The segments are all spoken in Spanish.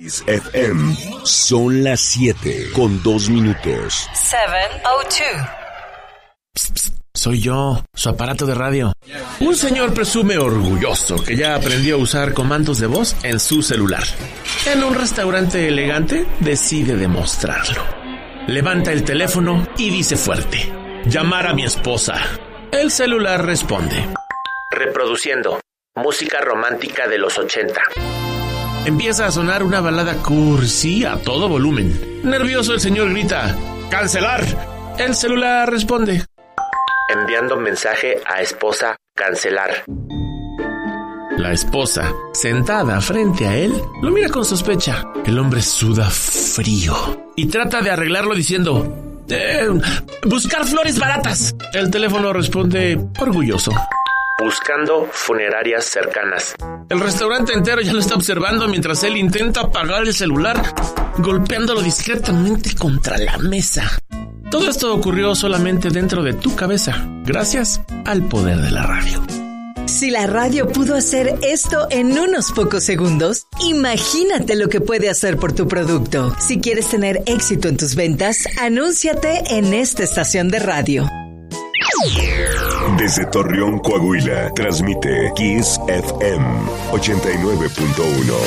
FM. Son las 7:02. 7:02. Soy yo, su aparato de radio. Un señor presume orgulloso que ya aprendió a usar comandos de voz en su celular. En un restaurante elegante decide demostrarlo. Levanta el teléfono y dice fuerte: llamar a mi esposa. El celular responde: reproduciendo música romántica de los 80. Empieza a sonar una balada cursi a todo volumen. Nervioso, el señor grita: ¡cancelar! El celular responde: enviando mensaje a esposa, cancelar. La esposa, sentada frente a él, lo mira con sospecha. El hombre suda frío y trata de arreglarlo diciendo: buscar flores baratas. El teléfono responde orgulloso: buscando funerarias cercanas. El restaurante entero ya lo está observando mientras él intenta apagar el celular, golpeándolo discretamente contra la mesa. Todo esto ocurrió solamente dentro de tu cabeza, gracias al poder de la radio. Si la radio pudo hacer esto en unos pocos segundos, imagínate lo que puede hacer por tu producto. Si quieres tener éxito en tus ventas, anúnciate en esta estación de radio. Desde Torreón, Coahuila, transmite Kiss FM 89.1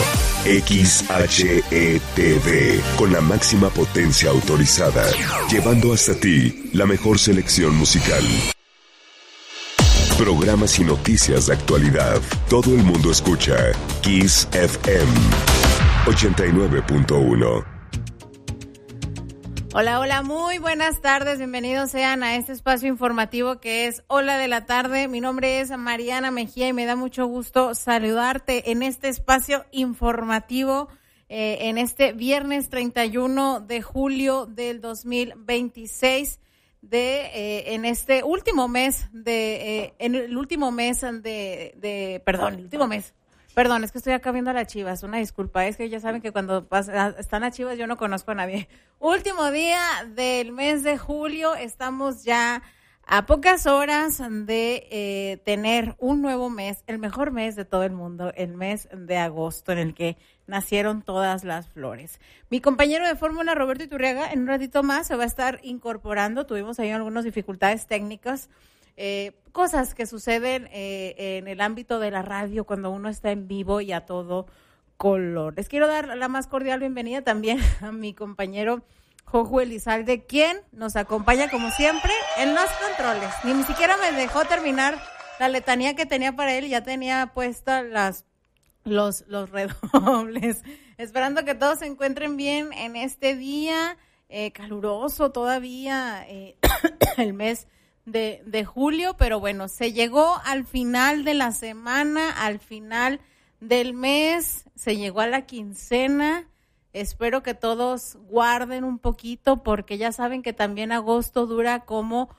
XHETV con la máxima potencia autorizada, llevando hasta ti la mejor selección musical. Programas y noticias de actualidad. Todo el mundo escucha Kiss FM 89.1. Hola, hola, muy buenas tardes, bienvenidos sean a este espacio informativo que es Hola de la Tarde. Mi nombre es Mariana Mejía y me da mucho gusto saludarte en este espacio informativo en este viernes 31 de julio del 2026 en este último mes Perdón, es que estoy acá viendo a las Chivas, una disculpa, es que ya saben que cuando están las Chivas yo no conozco a nadie. Último día del mes de julio, estamos ya a pocas horas de tener un nuevo mes, el mejor mes de todo el mundo, el mes de agosto, en el que nacieron todas las flores. Mi compañero de fórmula, Roberto Iturriaga, en un ratito más se va a estar incorporando. Tuvimos ahí algunas dificultades técnicas, cosas que suceden en el ámbito de la radio cuando uno está en vivo y a todo color. Les quiero dar la más cordial bienvenida también a mi compañero Jojo Elizalde, quien nos acompaña como siempre en los controles. Ni siquiera me dejó terminar la letanía que tenía para él, ya tenía puestas los redobles. Esperando que todos se encuentren bien en este día caluroso todavía, el mes de julio, pero bueno, se llegó al final de la semana, al final del mes, se llegó a la quincena. Espero que todos guarden un poquito porque ya saben que también agosto dura como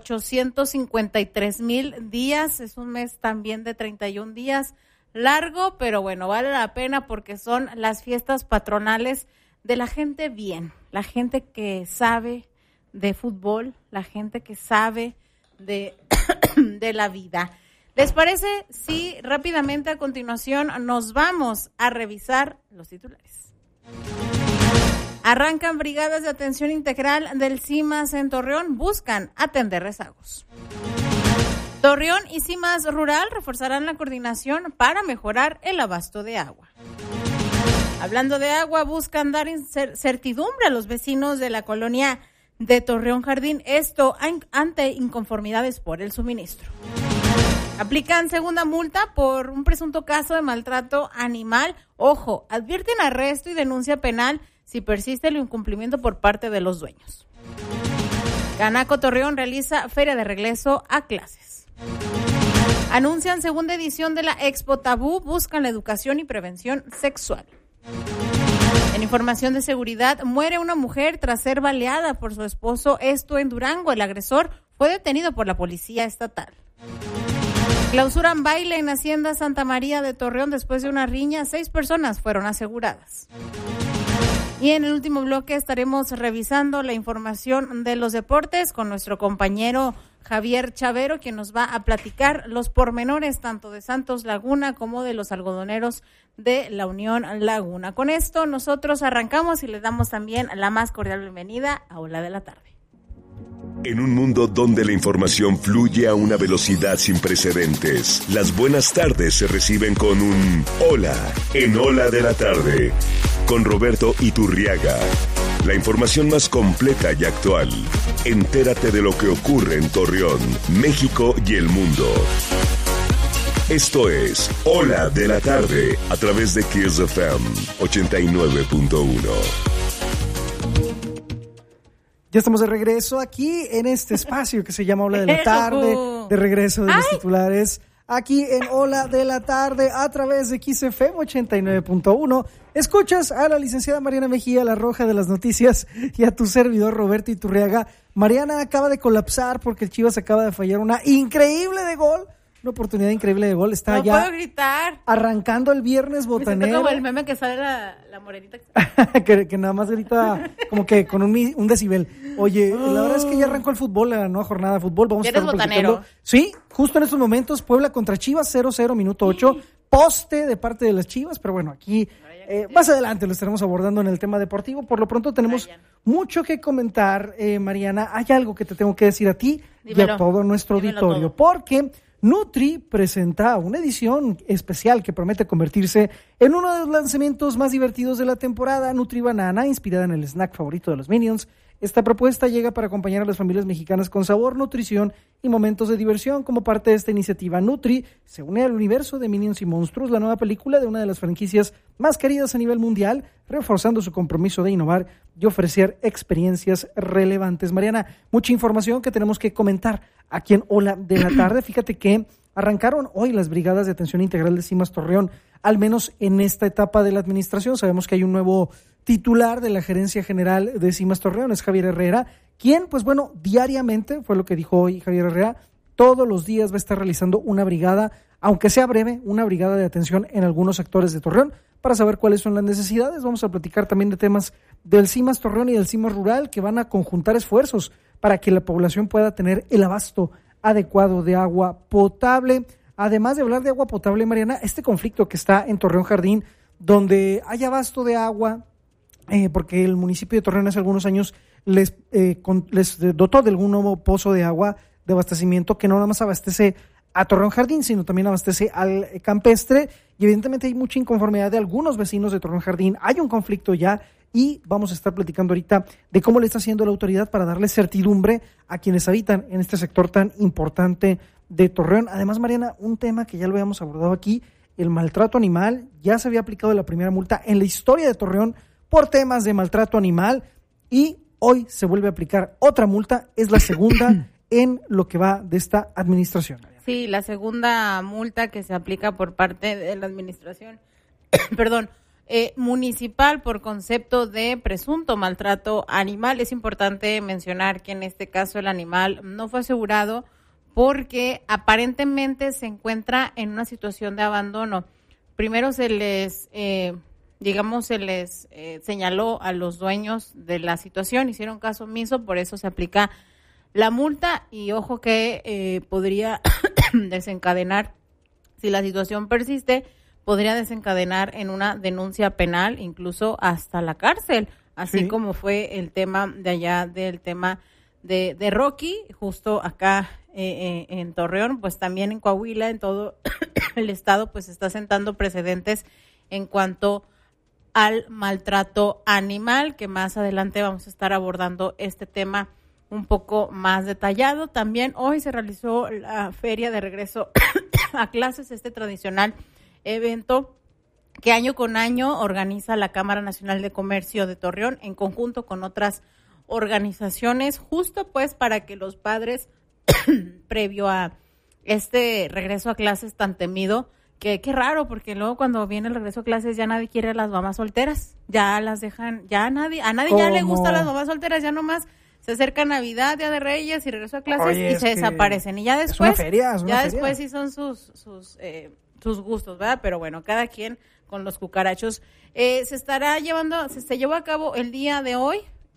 853,000 días, es un mes también de 31 días largo, pero bueno, vale la pena porque son las fiestas patronales de la gente bien, la gente que sabe de fútbol, la gente que sabe de la vida. ¿Les parece si rápidamente a continuación nos vamos a revisar los titulares? Arrancan brigadas de atención integral del CIMAS en Torreón, buscan atender rezagos. Torreón y CIMAS Rural reforzarán la coordinación para mejorar el abasto de agua. Hablando de agua, buscan dar certidumbre a los vecinos de la colonia de Torreón Jardín, esto ante inconformidades por el suministro. Aplican segunda multa por un presunto caso de maltrato animal. Ojo, advierten arresto y denuncia penal si persiste el incumplimiento por parte de los dueños. Canaco Torreón realiza feria de regreso a clases. Anuncian segunda edición de la Expo Tabú, buscan la educación y prevención sexual. En información de seguridad, muere una mujer tras ser baleada por su esposo, esto en Durango. El agresor fue detenido por la policía estatal. Clausuran baile en Hacienda Santa María de Torreón después de una riña. 6 personas fueron aseguradas. Y en el último bloque estaremos revisando la información de los deportes con nuestro compañero Javier Chavero, quien nos va a platicar los pormenores tanto de Santos Laguna como de los algodoneros de la Unión Laguna. Con esto nosotros arrancamos y les damos también la más cordial bienvenida a Hola de la Tarde. En un mundo donde la información fluye a una velocidad sin precedentes, las buenas tardes se reciben con un hola en Hola de la Tarde, con Roberto Iturriaga. La información más completa y actual. Entérate de lo que ocurre en Torreón, México y el mundo. Esto es Hola de la Tarde, a través de Kiss FM 89.1. Ya estamos de regreso aquí en este espacio que se llama Hola de la Tarde, de regreso de los titulares, aquí en Hola de la Tarde a través de XFM 89.1. Escuchas a la licenciada Mariana Mejía, la roja de las noticias, y a tu servidor Roberto Iturriaga. Mariana acaba de colapsar porque el Chivas acaba de fallar una increíble de gol. Una oportunidad increíble de gol. Está no ya puedo gritar. Arrancando el viernes botanero. Me siento como el meme que sale la morenita. que nada más grita como que con un decibel. Oye, la verdad es que ya arrancó el fútbol, la nueva jornada de fútbol. Vamos a estar botanero. Sí, justo en estos momentos, Puebla contra Chivas, 0-0, minuto 8. Poste de parte de las Chivas, pero bueno, aquí más adelante lo estaremos abordando en el tema deportivo. Por lo pronto tenemos mucho que comentar, Mariana. Hay algo que te tengo que decir a ti y a todo nuestro auditorio, todo. Porque Nutri presenta una edición especial que promete convertirse en uno de los lanzamientos más divertidos de la temporada. Nutri Banana, inspirada en el snack favorito de los Minions. Esta propuesta llega para acompañar a las familias mexicanas con sabor, nutrición y momentos de diversión. Como parte de esta iniciativa, Nutri se une al universo de Minions y Monstruos, la nueva película de una de las franquicias más queridas a nivel mundial, reforzando su compromiso de innovar y ofrecer experiencias relevantes. Mariana, mucha información que tenemos que comentar aquí en Hola de la Tarde. Fíjate que arrancaron hoy las brigadas de atención integral de CIMAS Torreón, al menos en esta etapa de la administración. Sabemos que hay un nuevo titular de la Gerencia General de CIMAS Torreón, es Javier Herrera, quien, pues bueno, diariamente, fue lo que dijo hoy Javier Herrera, todos los días va a estar realizando una brigada, aunque sea breve, una brigada de atención en algunos sectores de Torreón, para saber cuáles son las necesidades. Vamos a platicar también de temas del CIMAS Torreón y del CIMAS Rural, que van a conjuntar esfuerzos para que la población pueda tener el abasto adecuado de agua potable. Además de hablar de agua potable, Mariana, este conflicto que está en Torreón Jardín, donde hay abasto de agua, porque el municipio de Torreón hace algunos años les dotó de algún nuevo pozo de agua de abastecimiento que no nada más abastece a Torreón Jardín, sino también abastece al campestre, y evidentemente hay mucha inconformidad de algunos vecinos de Torreón Jardín. Hay un conflicto ya y vamos a estar platicando ahorita de cómo le está haciendo la autoridad para darle certidumbre a quienes habitan en este sector tan importante de Torreón. Además, Mariana, un tema que ya lo habíamos abordado aquí, el maltrato animal. Ya se había aplicado la primera multa en la historia de Torreón por temas de maltrato animal y hoy se vuelve a aplicar otra multa. Es la segunda en lo que va de esta administración. Sí, la segunda multa que se aplica por parte de la administración, municipal por concepto de presunto maltrato animal. Es importante mencionar que en este caso el animal no fue asegurado porque aparentemente se encuentra en una situación de abandono. Primero se les señaló a los dueños de la situación, hicieron caso omiso, por eso se aplica la multa y ojo que podría desencadenar, si la situación persiste, podría desencadenar en una denuncia penal, incluso hasta la cárcel, así como fue el tema de allá del tema de Rocky, justo acá en Torreón, pues también en Coahuila, en todo el estado, pues está sentando precedentes en cuanto al maltrato animal, que más adelante vamos a estar abordando este tema un poco más detallado. También hoy se realizó la feria de regreso a clases, este tradicional evento que año con año organiza la Cámara Nacional de Comercio de Torreón en conjunto con otras organizaciones, justo pues para que los padres, previo a este regreso a clases tan temido, que qué raro, porque luego cuando viene el regreso a clases ya nadie quiere a las mamás solteras, ya las dejan, ya a nadie ya le gustan las mamás solteras, ya nomás se acerca Navidad, Día de Reyes y regreso a clases. Oye, y se desaparecen, y ya después después sí son sus gustos, ¿verdad? Pero bueno, cada quien con los cucarachos. Se llevó a cabo el día de hoy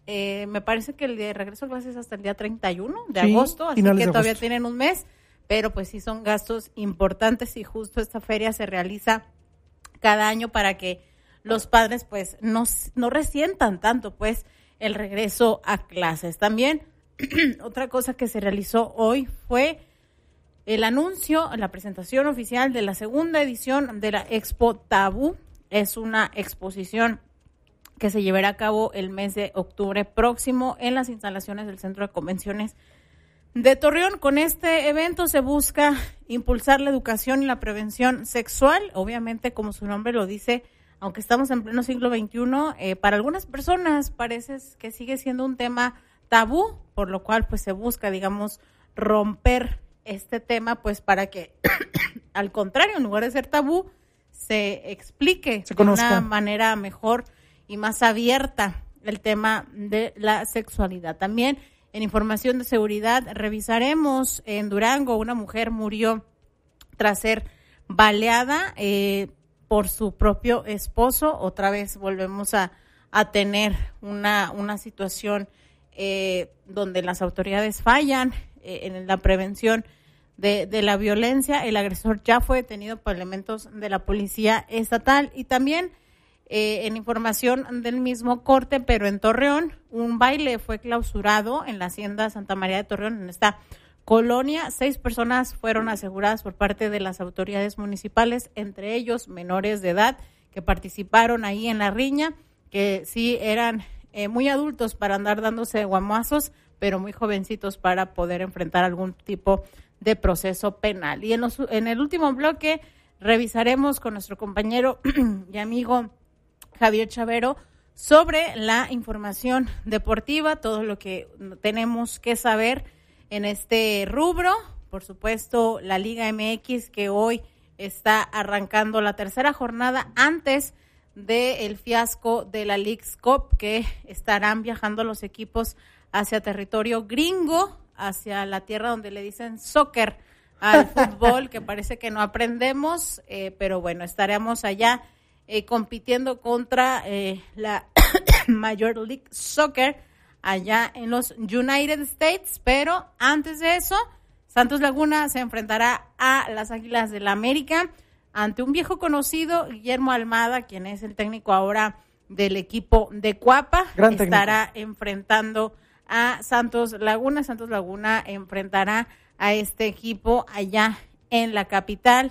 me parece que el de regreso a clases hasta el día 31 de agosto, así finales que de todavía agosto. tienen un mes, pero pues sí son gastos importantes y justo esta feria se realiza cada año para que los padres pues no resientan tanto pues el regreso a clases. También otra cosa que se realizó hoy fue el anuncio, la presentación oficial de la segunda edición de la Expo Tabú. Es una exposición que se llevará a cabo el mes de octubre próximo en las instalaciones del Centro de Convenciones de Torreón. Con este evento se busca impulsar la educación y la prevención sexual. Obviamente, como su nombre lo dice, aunque estamos en pleno siglo XXI, para algunas personas parece que sigue siendo un tema tabú, por lo cual pues se busca, digamos, romper este tema pues para que, al contrario, en lugar de ser tabú, se explique se conozca de una manera mejor y más abierta el tema de la sexualidad. También en información de seguridad revisaremos en Durango, una mujer murió tras ser baleada por su propio esposo. Otra vez volvemos a tener una situación donde las autoridades fallan en la prevención de la violencia. El agresor ya fue detenido por elementos de la policía estatal. Y también en información del mismo corte, pero en Torreón, un baile fue clausurado en la Hacienda Santa María de Torreón, en esta colonia. 6 personas fueron aseguradas por parte de las autoridades municipales, entre ellos menores de edad que participaron ahí en la riña, que sí eran muy adultos para andar dándose guamazos, pero muy jovencitos para poder enfrentar algún tipo de proceso penal. Y en el último bloque revisaremos con nuestro compañero y amigo Javier Chavero sobre la información deportiva, todo lo que tenemos que saber en este rubro. Por supuesto, la Liga MX, que hoy está arrancando la tercera jornada antes del fiasco de la Leagues Cup, que estarán viajando los equipos hacia territorio gringo, hacia la tierra donde le dicen soccer al fútbol, que parece que no aprendemos, pero bueno, estaremos allá compitiendo contra la Major League Soccer allá en los United States. Pero antes de eso, Santos Laguna se enfrentará a las Águilas del la América ante un viejo conocido, Guillermo Almada, quien es el técnico ahora del equipo de Cuapa. Gran técnico. Estará enfrentando a Santos Laguna. Santos Laguna enfrentará a este equipo allá en la capital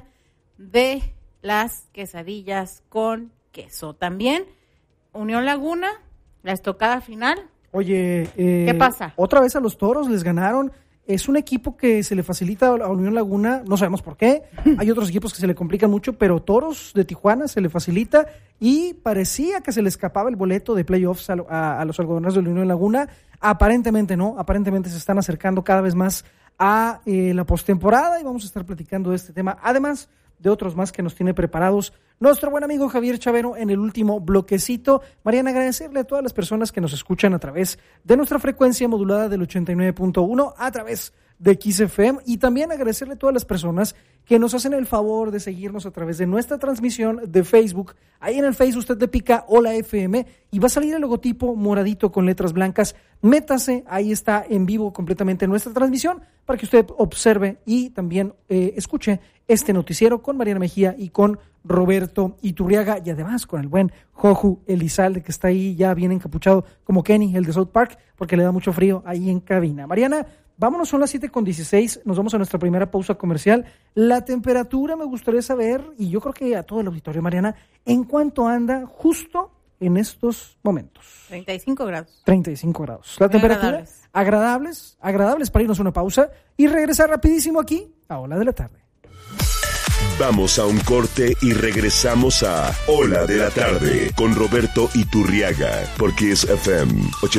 de las quesadillas con queso. También Unión Laguna, la estocada final. Oye, ¿qué pasa? Otra vez a los Toros les ganaron. Es un equipo que se le facilita a Unión Laguna, no sabemos por qué. Hay otros equipos que se le complican mucho, pero Toros de Tijuana se le facilita y parecía que se le escapaba el boleto de playoffs a los algodoneros de la Unión Laguna. Aparentemente no, aparentemente se están acercando cada vez más a la postemporada y vamos a estar platicando de este tema, además de otros más que nos tiene preparados nuestro buen amigo Javier Chavero en el último bloquecito. Mariana, agradecerle a todas las personas que nos escuchan a través de nuestra frecuencia modulada del 89.1, a través de Kiss FM, y también agradecerle a todas las personas que nos hacen el favor de seguirnos a través de nuestra transmisión de Facebook. Ahí en el Facebook usted le pica Hola FM y va a salir el logotipo moradito con letras blancas. Métase, ahí está en vivo completamente nuestra transmisión para que usted observe y también escuche este noticiero con Mariana Mejía y con Roberto Iturriaga, y además con el buen Joju Elizalde, que está ahí ya bien encapuchado como Kenny, el de South Park, porque le da mucho frío ahí en cabina. Mariana, vámonos, son las 7:16, nos vamos a nuestra primera pausa comercial. La temperatura me gustaría saber, y yo creo que a todo el auditorio, Mariana, ¿en cuánto anda justo en estos momentos? 35 grados. 35 grados. La temperatura, agradables para irnos a una pausa y regresar rapidísimo aquí a Hola de la Tarde. Vamos a un corte y regresamos a Hola de la Tarde con Roberto Iturriaga por Kiss FM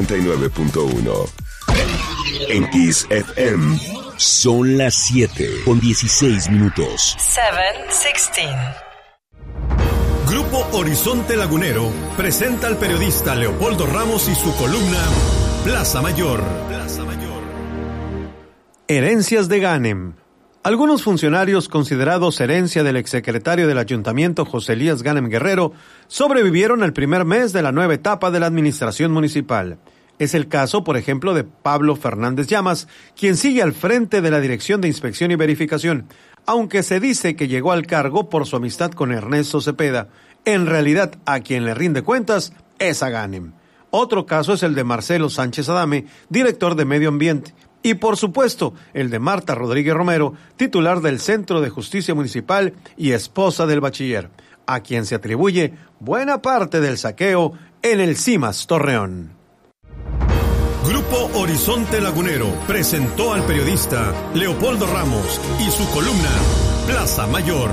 89.1. En Kiss FM son las 7:16. 7:16. Grupo Horizonte Lagunero presenta al periodista Leopoldo Ramos y su columna Plaza Mayor. Herencias de Ghanem. Algunos funcionarios considerados herencia del exsecretario del Ayuntamiento José Elías Ghanem Guerrero sobrevivieron el primer mes de la nueva etapa de la administración municipal. Es el caso, por ejemplo, de Pablo Fernández Llamas, quien sigue al frente de la Dirección de Inspección y Verificación, aunque se dice que llegó al cargo por su amistad con Ernesto Cepeda. En realidad, a quien le rinde cuentas es a Ganem. Otro caso es el de Marcelo Sánchez Adame, director de Medio Ambiente. Y por supuesto, el de Marta Rodríguez Romero, titular del Centro de Justicia Municipal y esposa del bachiller, a quien se atribuye buena parte del saqueo en el CIMAS Torreón. Grupo Horizonte Lagunero presentó al periodista Leopoldo Ramos y su columna Plaza Mayor.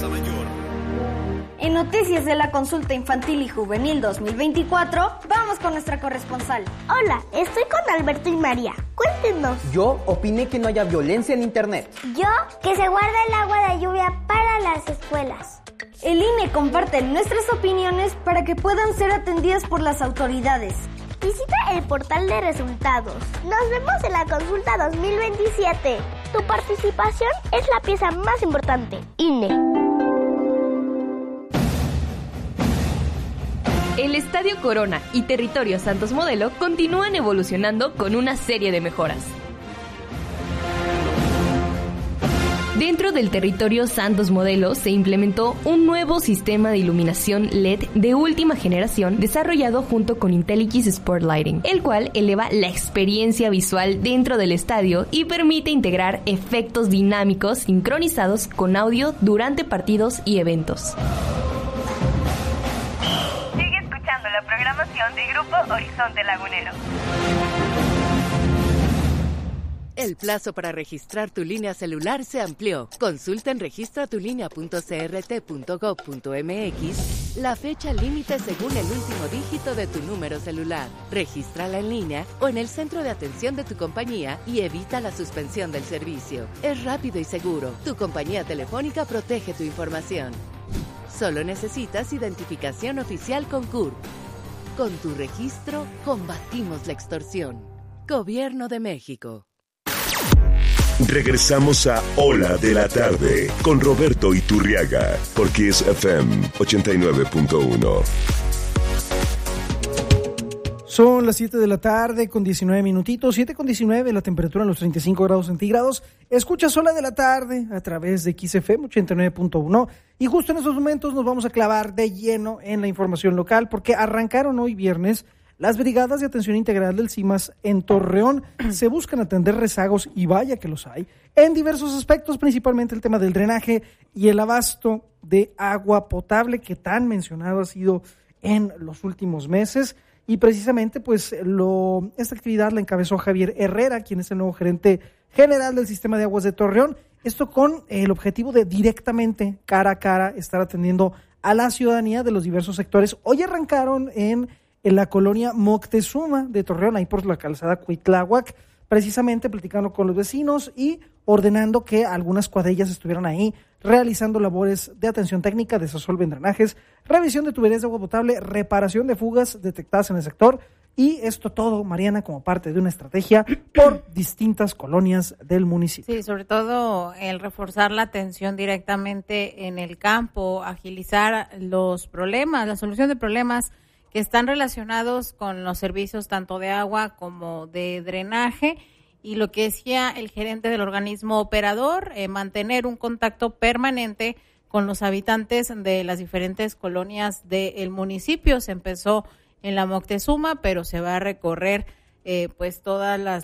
En noticias de la consulta infantil y juvenil 2024, vamos con nuestra corresponsal. Hola, estoy con Alberto y María. Cuéntenos. Yo opiné que no haya violencia en internet. Yo, que se guarde el agua de lluvia para las escuelas. El INE comparte nuestras opiniones para que puedan ser atendidas por las autoridades. Visita el portal de resultados. Nos vemos en la consulta 2027. Tu participación es la pieza más importante. INE. El Estadio Corona y Territorio Santos Modelo continúan evolucionando con una serie de mejoras. Dentro del Territorio Santos Modelo se implementó un nuevo sistema de iluminación LED de última generación desarrollado junto con Intelligis Sport Lighting, el cual eleva la experiencia visual dentro del estadio y permite integrar efectos dinámicos sincronizados con audio durante partidos y eventos. Sigue escuchando la programación de Grupo Horizonte Lagunero. El plazo para registrar tu línea celular se amplió. Consulta en registratulínea.crt.gov.mx la fecha límite según el último dígito de tu número celular. Regístrala en línea o en el centro de atención de tu compañía y evita la suspensión del servicio. Es rápido y seguro. Tu compañía telefónica protege tu información. Solo necesitas identificación oficial con CURP. Con tu registro, combatimos la extorsión. Gobierno de México. Regresamos a Hola de la Tarde con Roberto Iturriaga por Kiss FM 89.1. Son las 7 de la tarde con 19 minutitos, 7 con 19, la temperatura en los 35 grados centígrados. Escuchas Hola de la Tarde a través de Kiss FM 89.1 y justo en estos momentos nos vamos a clavar de lleno en la información local porque arrancaron hoy viernes las brigadas de atención integral del CIMAS en Torreón. Se buscan atender rezagos, y vaya que los hay, en diversos aspectos, principalmente el tema del drenaje y el abasto de agua potable que tan mencionado ha sido en los últimos meses. Y precisamente pues esta actividad la encabezó Javier Herrera, quien es el nuevo gerente general del Sistema de Aguas de Torreón. Esto con el objetivo de directamente, cara a cara, estar atendiendo a la ciudadanía de los diversos sectores. Hoy arrancaron en la colonia Moctezuma de Torreón, ahí por la calzada Cuitláhuac, precisamente platicando con los vecinos y ordenando que algunas cuadrillas estuvieran ahí realizando labores de atención técnica, desasolve en drenajes, revisión de tuberías de agua potable, reparación de fugas detectadas en el sector, y esto todo, Mariana, como parte de una estrategia por distintas colonias del municipio. Sí, sobre todo el reforzar la atención directamente en el campo, agilizar los problemas, la solución de problemas que están relacionados con los servicios tanto de agua como de drenaje, y lo que decía el gerente del organismo operador, mantener un contacto permanente con los habitantes de las diferentes colonias del municipio. Se empezó en la Moctezuma, pero se va a recorrer pues toda la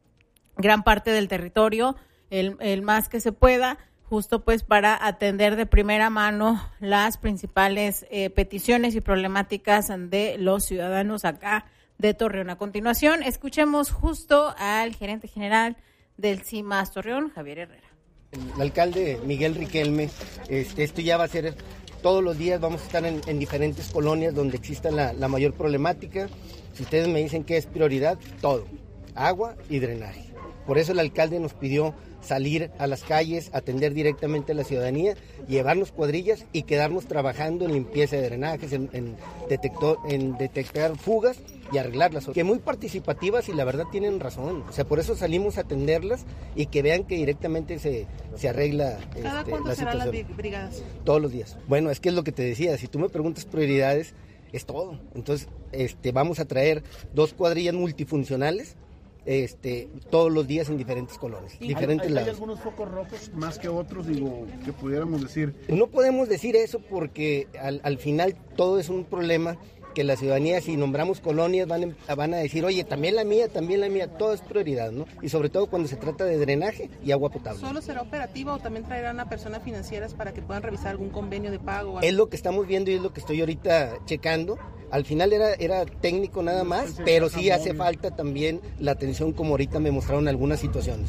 gran parte del territorio, el más que se pueda, justo pues para atender de primera mano las principales peticiones y problemáticas de los ciudadanos acá de Torreón. A continuación, escuchemos justo al gerente general del CIMAS Torreón, Javier Herrera. El alcalde Miguel Riquelme, esto ya va a ser todos los días, vamos a estar en diferentes colonias donde exista la mayor problemática. Si ustedes me dicen qué es prioridad, todo, agua y drenaje. Por eso el alcalde nos pidió salir a las calles, atender directamente a la ciudadanía, llevarnos cuadrillas y quedarnos trabajando en limpieza de drenajes, en detectar fugas y arreglarlas. Que muy participativas y la verdad tienen razón. O sea, por eso salimos a atenderlas y que vean que directamente se arregla ¿Cada cuánto la serán situación. Las brigadas? Todos los días. Bueno, es que es lo que te decía, si tú me preguntas prioridades, es todo. Entonces, vamos a traer 2 cuadrillas multifuncionales todos los días en diferentes colonias, diferentes lados. ¿Hay algunos focos rojos más que otros, que pudiéramos decir? No podemos decir eso porque al final todo es un problema que la ciudadanía, si nombramos colonias, van a decir, oye, también la mía, todo es prioridad, ¿no? Y sobre todo cuando se trata de drenaje y agua potable. ¿Solo será operativa o también traerán a personas financieras para que puedan revisar algún convenio de pago? Es lo que estamos viendo y es lo que estoy ahorita checando. Al final era técnico nada más, pero sí hace falta también la atención, como ahorita me mostraron algunas situaciones.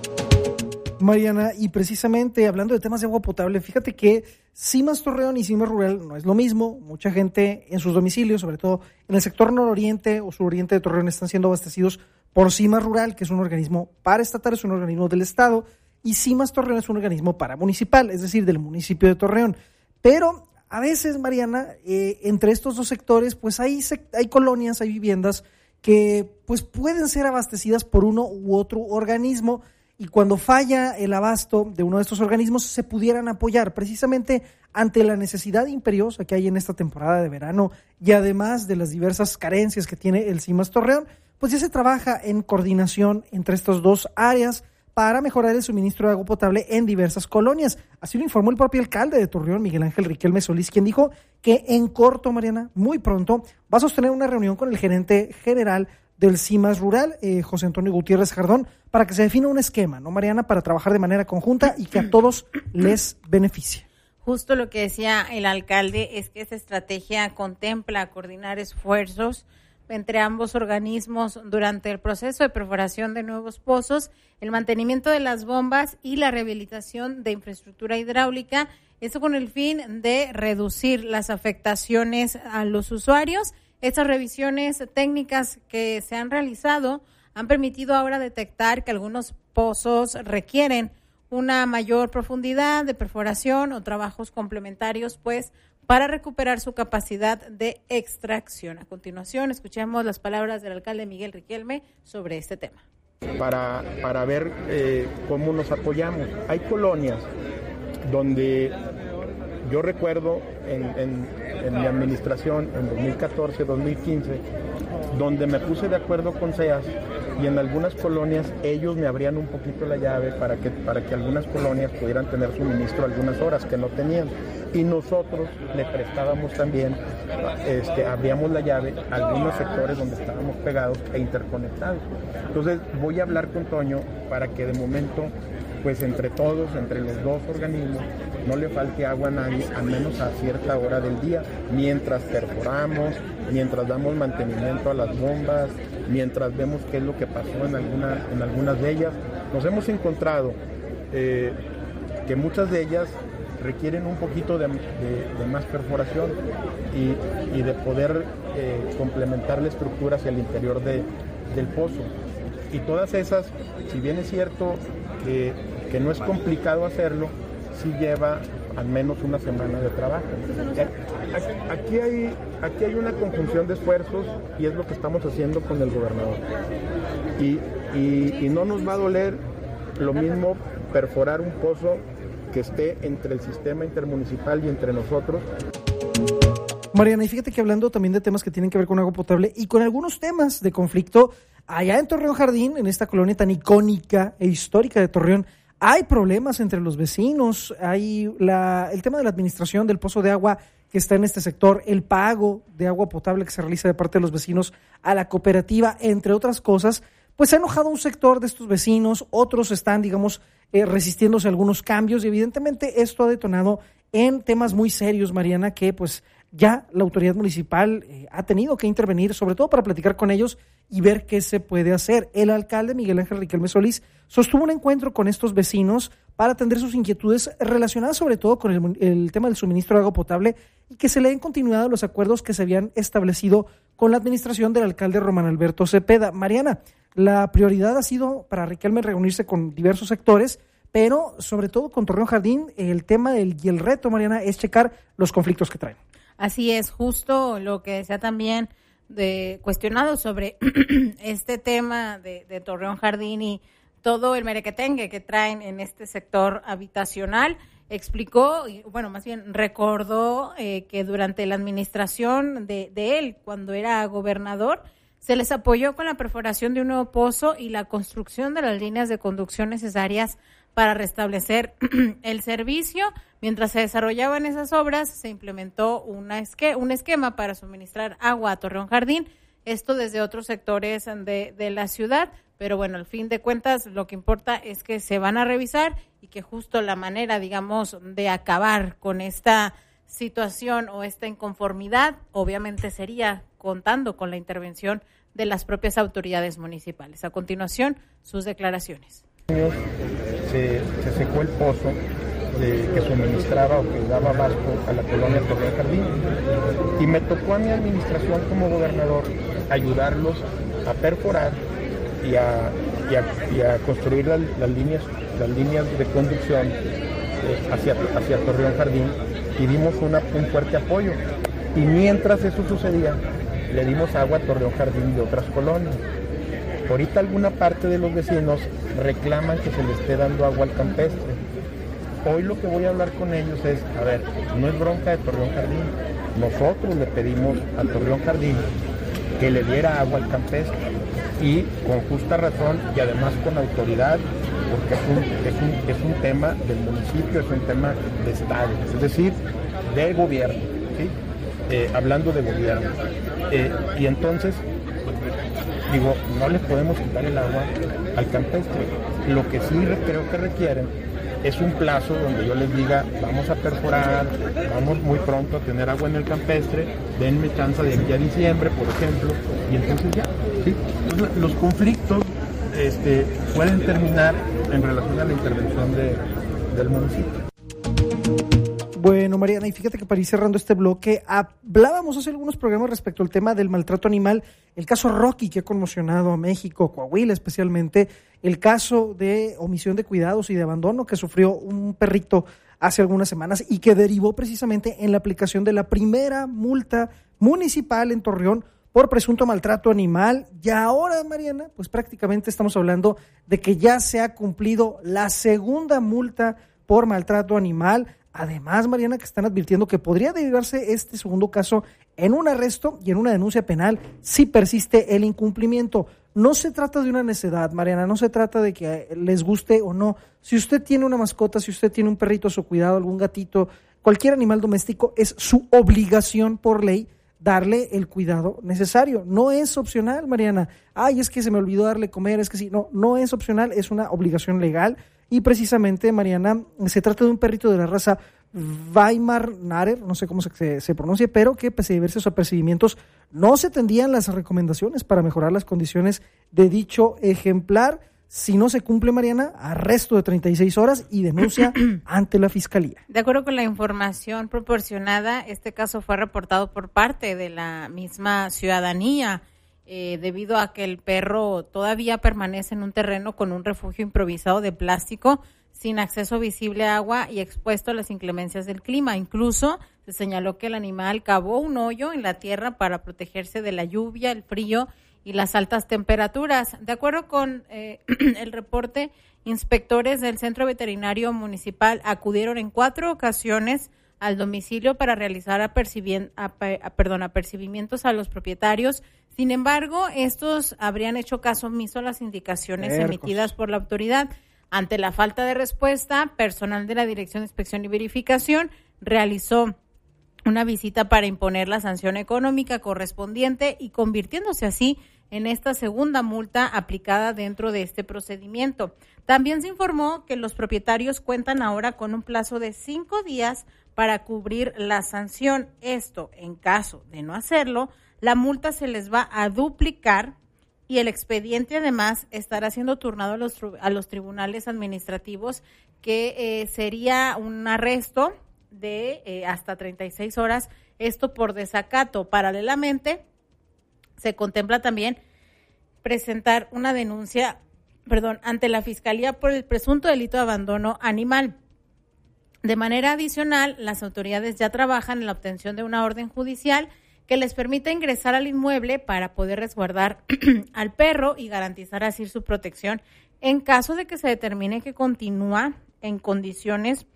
Mariana, y precisamente hablando de temas de agua potable, fíjate que CIMAS Torreón y CIMAS Rural no es lo mismo. Mucha gente en sus domicilios, sobre todo en el sector nororiente o suroriente de Torreón, están siendo abastecidos por CIMAS Rural, que es un organismo paraestatal, es un organismo del Estado, y CIMAS Torreón es un organismo paramunicipal, es decir, del municipio de Torreón. Pero a veces, Mariana, entre estos dos sectores, pues hay colonias, hay viviendas que pues pueden ser abastecidas por uno u otro organismo, y cuando falla el abasto de uno de estos organismos se pudieran apoyar precisamente ante la necesidad imperiosa que hay en esta temporada de verano y además de las diversas carencias que tiene el CIMAS Torreón, pues ya se trabaja en coordinación entre estas dos áreas para mejorar el suministro de agua potable en diversas colonias. Así lo informó el propio alcalde de Torreón, Miguel Ángel Riquelme Solís, quien dijo que en corto, Mariana, muy pronto, va a sostener una reunión con el gerente general del CIMAS Rural, José Antonio Gutiérrez Jardón, para que se defina un esquema, ¿no, Mariana?, para trabajar de manera conjunta y que a todos les beneficie. Justo lo que decía el alcalde es que esta estrategia contempla coordinar esfuerzos entre ambos organismos durante el proceso de perforación de nuevos pozos, el mantenimiento de las bombas y la rehabilitación de infraestructura hidráulica, esto con el fin de reducir las afectaciones a los usuarios. Estas revisiones técnicas que se han realizado han permitido ahora detectar que algunos pozos requieren una mayor profundidad de perforación o trabajos complementarios, pues, para recuperar su capacidad de extracción. A continuación, escuchemos las palabras del alcalde Miguel Riquelme sobre este tema. Para ver cómo nos apoyamos. Hay colonias donde yo recuerdo en mi administración, en 2014, 2015, donde me puse de acuerdo con SEAS y en algunas colonias ellos me abrían un poquito la llave para que algunas colonias pudieran tener suministro algunas horas que no tenían. Y nosotros le prestábamos también, abríamos la llave a algunos sectores donde estábamos pegados e interconectados. Entonces voy a hablar con Toño para que de momento, pues entre todos, entre los dos organismos, no le falte agua a nadie, al menos a cierta hora del día, mientras perforamos, mientras damos mantenimiento a las bombas, mientras vemos qué es lo que pasó en algunas de ellas. Nos hemos encontrado que muchas de ellas requieren un poquito de más perforación y de poder complementar la estructura hacia el interior del pozo. Y todas esas, si bien es cierto que no es complicado hacerlo, sí lleva al menos una semana de trabajo. Aquí hay una conjunción de esfuerzos y es lo que estamos haciendo con el gobernador. Y no nos va a doler lo mismo perforar un pozo que esté entre el sistema intermunicipal y entre nosotros. Mariana, y fíjate que hablando también de temas que tienen que ver con agua potable y con algunos temas de conflicto, allá en Torreón Jardín, en esta colonia tan icónica e histórica de Torreón, hay problemas entre los vecinos, hay el tema de la administración del pozo de agua que está en este sector, el pago de agua potable que se realiza de parte de los vecinos a la cooperativa, entre otras cosas. Pues se ha enojado un sector de estos vecinos, otros están, resistiéndose a algunos cambios y evidentemente esto ha detonado en temas muy serios, Mariana, que pues ya la autoridad municipal ha tenido que intervenir, sobre todo para platicar con ellos y ver qué se puede hacer. El alcalde Miguel Ángel Riquelme Solís sostuvo un encuentro con estos vecinos para atender sus inquietudes relacionadas sobre todo con el tema del suministro de agua potable y que se le den continuidad a los acuerdos que se habían establecido con la administración del alcalde Román Alberto Cepeda. Mariana, la prioridad ha sido para Riquelme reunirse con diversos sectores, pero sobre todo con Torreón Jardín, el tema y el reto, Mariana, es checar los conflictos que traen. Así es, justo lo que se ha también cuestionado sobre este tema de Torreón Jardín y todo el merequetengue que traen en este sector habitacional. explicó, bueno, más bien recordó que durante la administración de él, cuando era gobernador, se les apoyó con la perforación de un nuevo pozo y la construcción de las líneas de conducción necesarias para restablecer el servicio. Mientras se desarrollaban esas obras, se implementó un esquema para suministrar agua a Torreón Jardín, esto desde otros sectores de la ciudad, pero bueno, al fin de cuentas lo que importa es que se van a revisar y que justo la manera, digamos, de acabar con esta situación o esta inconformidad, obviamente sería contando con la intervención de las propias autoridades municipales. A continuación, sus declaraciones. Se secó el pozo que suministraba o que daba abasto a la colonia Torreón Jardín, y me tocó a mi administración como gobernador ayudarlos a perforar y a construir las líneas de conducción hacia Torreón Jardín, y dimos un fuerte apoyo. Y mientras eso sucedía, le dimos agua a Torreón Jardín de otras colonias. Ahorita alguna parte de los vecinos reclaman que se le esté dando agua al campestre. Hoy lo que voy a hablar con ellos es, a ver, no es bronca de Torreón Jardín. Nosotros le pedimos a Torreón Jardín que le diera agua al campestre, y con justa razón y además con autoridad, porque es un tema del municipio, es un tema de Estado, es decir, de gobierno, ¿sí? Hablando de gobierno. Y entonces, digo, no les podemos quitar el agua al campestre. Lo que sí creo que requieren es un plazo donde yo les diga, vamos a perforar, vamos muy pronto a tener agua en el campestre, denme chance de aquí a diciembre, por ejemplo, y entonces ya, ¿sí? Entonces, los conflictos pueden terminar en relación a la intervención del municipio. Bueno, Mariana, y fíjate que para ir cerrando este bloque, hablábamos hace algunos programas respecto al tema del maltrato animal, el caso Rocky, que ha conmocionado a México, Coahuila especialmente, el caso de omisión de cuidados y de abandono que sufrió un perrito hace algunas semanas y que derivó precisamente en la aplicación de la primera multa municipal en Torreón por presunto maltrato animal. Y ahora, Mariana, pues prácticamente estamos hablando de que ya se ha cumplido la segunda multa por maltrato animal. Además, Mariana, que están advirtiendo que podría derivarse este segundo caso en un arresto y en una denuncia penal si persiste el incumplimiento. No se trata de una necedad, Mariana, no se trata de que les guste o no. Si usted tiene una mascota, si usted tiene un perrito a su cuidado, algún gatito, cualquier animal doméstico, es su obligación por ley darle el cuidado necesario. No es opcional, Mariana. Ay, es que se me olvidó darle comer, es que sí. No es opcional, es una obligación legal. Y precisamente, Mariana, se trata de un perrito de la raza Weimaraner, no sé cómo se pronuncia, pero que pese a diversos apercibimientos, no se tendían las recomendaciones para mejorar las condiciones de dicho ejemplar. Si no se cumple, Mariana, arresto de 36 horas y denuncia ante la Fiscalía. De acuerdo con la información proporcionada, este caso fue reportado por parte de la misma ciudadanía, debido a que el perro todavía permanece en un terreno con un refugio improvisado de plástico, sin acceso visible a agua y expuesto a las inclemencias del clima. Incluso se señaló que el animal cavó un hoyo en la tierra para protegerse de la lluvia, el frío y las altas temperaturas. De acuerdo con el reporte, inspectores del Centro Veterinario Municipal acudieron en 4 ocasiones al domicilio para realizar apercibimientos a los propietarios. Sin embargo, estos habrían hecho caso omiso a las indicaciones emitidas por la autoridad. Ante la falta de respuesta, personal de la Dirección de Inspección y Verificación realizó una visita para imponer la sanción económica correspondiente y convirtiéndose así en esta segunda multa aplicada dentro de este procedimiento. También se informó que los propietarios cuentan ahora con un plazo de 5 días para cubrir la sanción. Esto, en caso de no hacerlo, la multa se les va a duplicar y el expediente además estará siendo turnado a los tribunales administrativos, que sería un arresto de hasta 36 horas, esto por desacato. Paralelamente, se contempla también presentar una denuncia, ante la Fiscalía por el presunto delito de abandono animal. De manera adicional, las autoridades ya trabajan en la obtención de una orden judicial que les permita ingresar al inmueble para poder resguardar al perro y garantizar así su protección en caso de que se determine que continúa en condiciones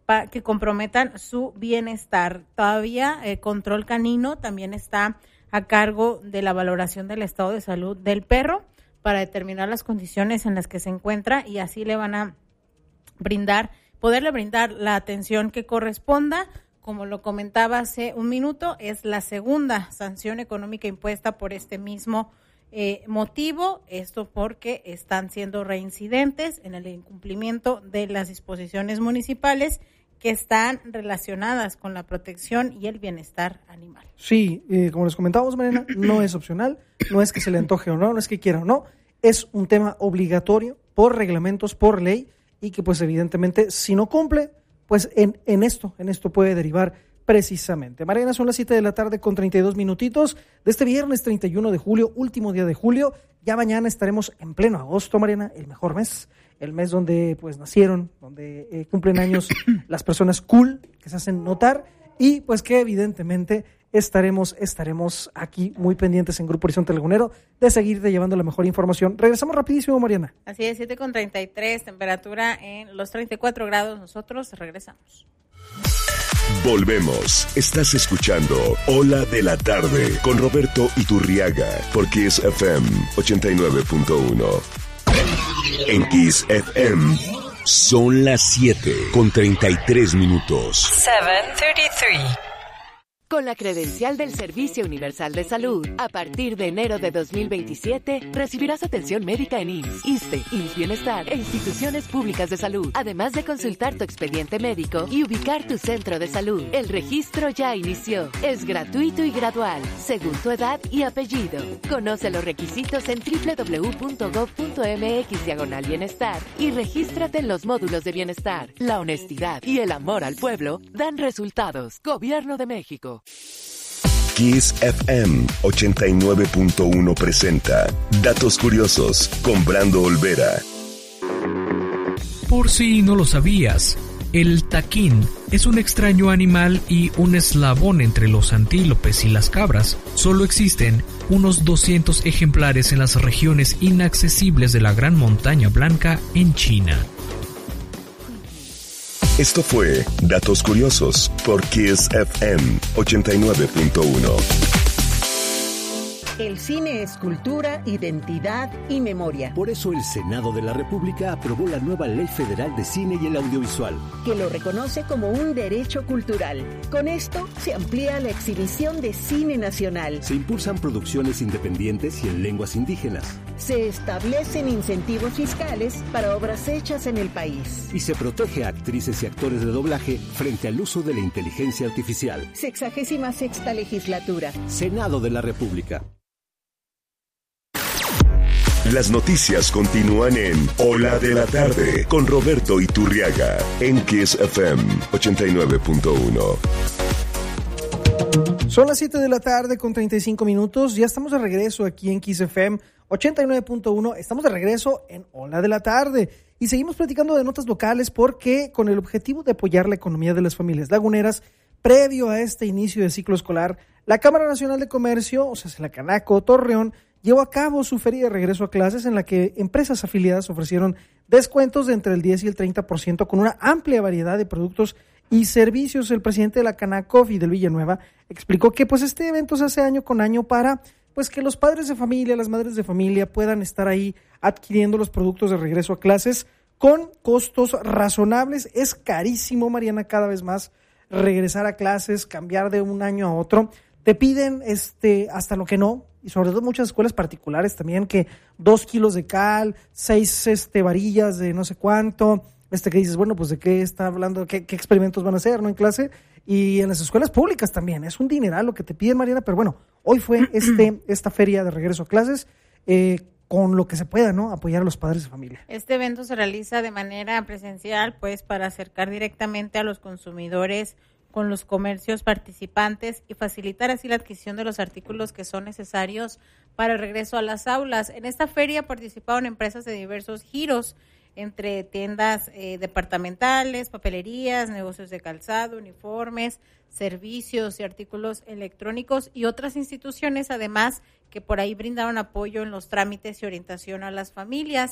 que comprometan su bienestar. Todavía control canino también está a cargo de la valoración del estado de salud del perro para determinar las condiciones en las que se encuentra y así le van a poderle brindar la atención que corresponda. Como lo comentaba hace un minuto, es la segunda sanción económica impuesta por este mismo motivo, esto porque están siendo reincidentes en el incumplimiento de las disposiciones municipales que están relacionadas con la protección y el bienestar animal. Sí, como les comentábamos, Mariana, no es opcional, no es que se le antoje o no, no es que quiera o no, es un tema obligatorio por reglamentos, por ley, y que pues evidentemente si no cumple, pues en esto puede derivar precisamente. Mariana, son las 7 de la tarde con 32 minutitos de este viernes 31 de julio, último día de julio. Ya mañana estaremos en pleno agosto, Mariana, el mejor mes, el mes donde pues nacieron, donde cumplen años las personas cool que se hacen notar y pues que evidentemente estaremos aquí muy pendientes en Grupo Horizonte Lagunero de seguirte llevando la mejor información. Regresamos rapidísimo, Mariana. Así es, 7:33, temperatura en los 34 grados. Nosotros regresamos. Volvemos. Estás escuchando Ola de la Tarde con Roberto Iturriaga por Kiss FM 89.1. En Kiss FM son las 7:33. 7:33. Con la credencial del Servicio Universal de Salud, a partir de enero de 2027, recibirás atención médica en IMSS, ISSSTE, IMSS Bienestar e instituciones públicas de salud, además de consultar tu expediente médico y ubicar tu centro de salud. El registro ya inició. Es gratuito y gradual, según tu edad y apellido. Conoce los requisitos en www.gov.mx/bienestar y regístrate en los módulos de bienestar. La honestidad y el amor al pueblo dan resultados. Gobierno de México. Kiss FM 89.1 presenta Datos Curiosos con Brando Olvera. Por si no lo sabías, el taquín es un extraño animal y un eslabón entre los antílopes y las cabras. Solo existen unos 200 ejemplares en las regiones inaccesibles de la Gran Montaña Blanca en China. Esto fue Datos Curiosos por Kiss FM 89.1. El cine es cultura, identidad y memoria. Por eso el Senado de la República aprobó la nueva Ley Federal de Cine y el Audiovisual, que lo reconoce como un derecho cultural. Con esto se amplía la exhibición de cine nacional. Se impulsan producciones independientes y en lenguas indígenas. Se establecen incentivos fiscales para obras hechas en el país. Y se protege a actrices y actores de doblaje frente al uso de la inteligencia artificial. 66ª legislatura. Senado de la República. Las noticias continúan en Ola de la Tarde con Roberto Iturriaga en Kiss FM 89.1. Son las 7 de la tarde con 35 minutos. Ya estamos de regreso aquí en Kiss FM 89.1. Estamos de regreso en Ola de la Tarde y seguimos platicando de notas locales porque con el objetivo de apoyar la economía de las familias laguneras, previo a este inicio de ciclo escolar, la Cámara Nacional de Comercio, o sea, la Canaco Torreón, llevó a cabo su feria de regreso a clases en la que empresas afiliadas ofrecieron descuentos de entre el 10 y el 30% con una amplia variedad de productos y servicios. El presidente de la Canaco, Fidel Villanueva, explicó que pues este evento se hace año con año para pues que los padres de familia, las madres de familia puedan estar ahí adquiriendo los productos de regreso a clases con costos razonables. Es carísimo, Mariana, cada vez más regresar a clases, cambiar de un año a otro. Te piden hasta lo que no, y sobre todo muchas escuelas particulares también, que 2 kilos de cal, 6 varillas de no sé cuánto, que dices, bueno, pues de qué está hablando, qué experimentos van a hacer, ¿no? En clase, y en las escuelas públicas también, es un dineral lo que te piden, Mariana, pero bueno, hoy fue esta feria de regreso a clases, con lo que se pueda, ¿no? Apoyar a los padres de familia. Este evento se realiza de manera presencial, pues, para acercar directamente a los consumidores con los comercios participantes y facilitar así la adquisición de los artículos que son necesarios para el regreso a las aulas. En esta feria participaron empresas de diversos giros, entre tiendas departamentales, papelerías, negocios de calzado, uniformes, servicios y artículos electrónicos y otras instituciones, además que por ahí brindaron apoyo en los trámites y orientación a las familias.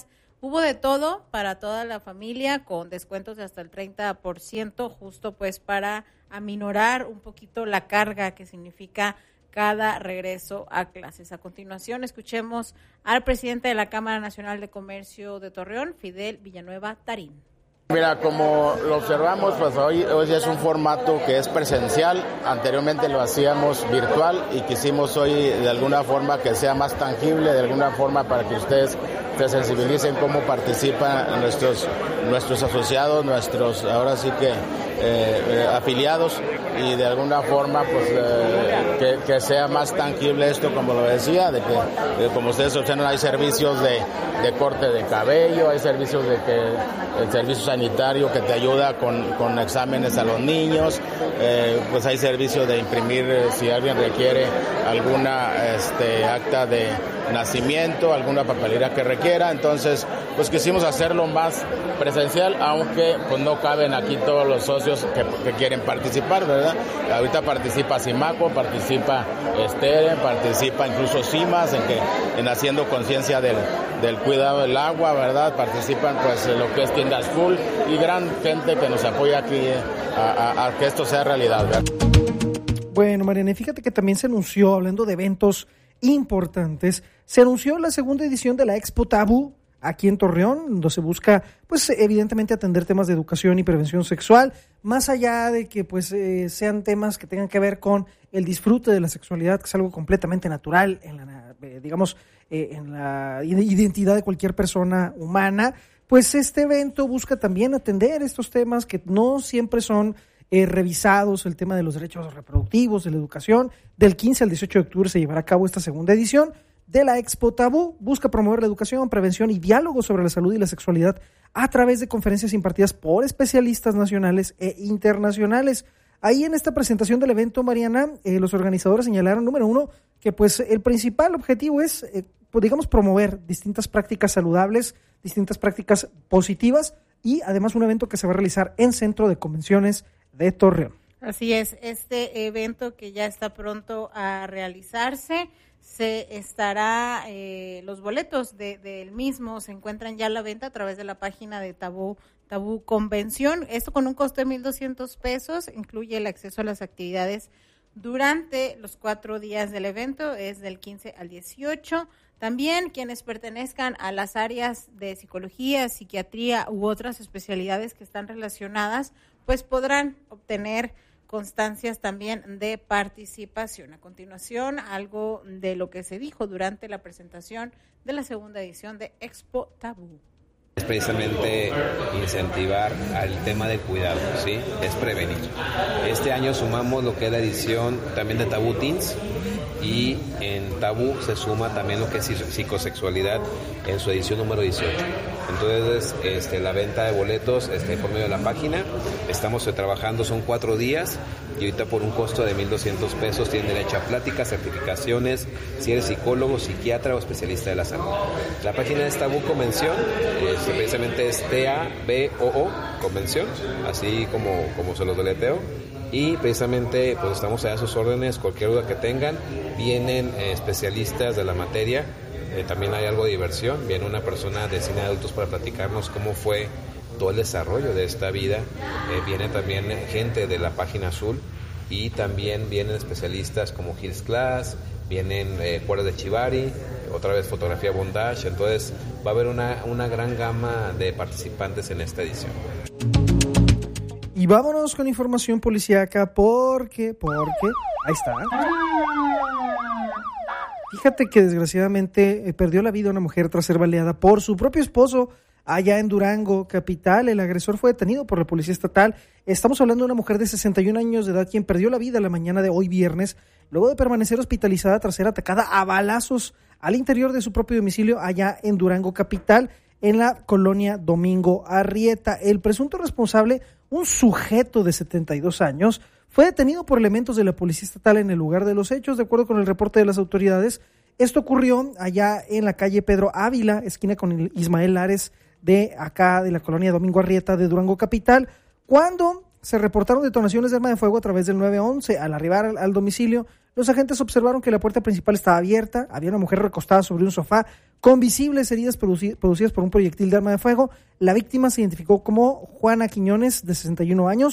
Hubo de todo para toda la familia, con descuentos de hasta el 30%, justo pues para aminorar un poquito la carga que significa cada regreso a clases. A continuación, escuchemos al presidente de la Cámara Nacional de Comercio de Torreón, Fidel Villanueva Tarín. Mira, como lo observamos, pues hoy es un formato que es presencial. Anteriormente lo hacíamos virtual y quisimos hoy de alguna forma que sea más tangible, de alguna forma para que ustedes se sensibilicen cómo participan nuestros asociados, nuestros ahora sí que afiliados, y de alguna forma pues que sea más tangible esto, como lo decía, de que como ustedes observan hay servicios de corte de cabello, hay servicios el servicio sanitario que te ayuda con exámenes a los niños, pues hay servicios de imprimir si alguien requiere alguna acta de nacimiento, alguna papelera que requiera. Entonces pues quisimos hacerlo más presencial, aunque pues no caben aquí todos los socios que quieren participar, ¿verdad? Ahorita participa Simaco, participa Steren, participa incluso CIMAS en haciendo conciencia del cuidado del agua, ¿verdad? Participan pues lo que es Tiendas Full y gran gente que nos apoya aquí a que esto sea realidad, ¿verdad? Bueno, Mariana, fíjate que también se anunció, hablando de eventos importantes, se anunció la segunda edición de la Expo Tabú aquí en Torreón, donde se busca, pues evidentemente atender temas de educación y prevención sexual, más allá de que pues sean temas que tengan que ver con el disfrute de la sexualidad, que es algo completamente natural en la identidad de cualquier persona humana. Pues este evento busca también atender estos temas que no siempre son revisados, el tema de los derechos reproductivos, de la educación. Del 15 al 18 de octubre se llevará a cabo esta segunda edición de la Expo Tabú. Busca promover la educación, prevención y diálogo sobre la salud y la sexualidad a través de conferencias impartidas por especialistas nacionales e internacionales. Ahí en esta presentación del evento, Mariana, los organizadores señalaron, número uno, que pues el principal objetivo es, promover distintas prácticas saludables, distintas prácticas positivas, y además un evento que se va a realizar en Centro de Convenciones de Torreón. Así es, este evento que ya está pronto a realizarse, se estará, los boletos del mismo se encuentran ya a la venta a través de la página de Tabú Convención. Esto con un costo de $1,200, incluye el acceso a las actividades durante los 4 días del evento, es del 15 al 18. También quienes pertenezcan a las áreas de psicología, psiquiatría u otras especialidades que están relacionadas, pues podrán obtener constancias también de participación. A continuación, algo de lo que se dijo durante la presentación de la segunda edición de Expo Tabú. Es precisamente incentivar al tema del cuidado, ¿sí? Es prevenir. Este año sumamos lo que es la edición también de Tabú Teens, y en Tabú se suma también lo que es psicosexualidad en su edición número 18. Entonces, la venta de boletos por medio de la página, estamos trabajando, son 4 días, y ahorita por un costo de $1,200 tienen derecho a pláticas, certificaciones, si eres psicólogo, psiquiatra o especialista de la salud. La página es Tabú Convención, precisamente es TABOO Convención, así como se los deleteo. Y precisamente pues estamos a sus órdenes, cualquier duda que tengan, vienen especialistas de la materia, también hay algo de diversión, viene una persona de cine de adultos para platicarnos cómo fue todo el desarrollo de esta vida, viene también gente de la Página Azul, y también vienen especialistas como Hills Class, vienen cuerdas de Chivari, otra vez fotografía bondage. Entonces va a haber una gran gama de participantes en esta edición. Y vámonos con información policíaca porque ahí está. Fíjate que desgraciadamente perdió la vida una mujer tras ser baleada por su propio esposo allá en Durango, capital. El agresor fue detenido por la policía estatal. Estamos hablando de una mujer de 61 años de edad quien perdió la vida la mañana de hoy viernes, luego de permanecer hospitalizada tras ser atacada a balazos al interior de su propio domicilio allá en Durango, capital, en la colonia Domingo Arrieta. El presunto responsable, un sujeto de 72 años, fue detenido por elementos de la policía estatal en el lugar de los hechos, de acuerdo con el reporte de las autoridades. Esto ocurrió allá en la calle Pedro Ávila, esquina con Ismael Lares, de acá de la colonia Domingo Arrieta de Durango capital, cuando se reportaron detonaciones de arma de fuego a través del 911. Al arribar al domicilio, Los agentes observaron que la puerta principal estaba abierta, había una mujer recostada sobre un sofá con visibles heridas producidas por un proyectil de arma de fuego. La víctima se identificó como Juana Quiñones, de 61 años.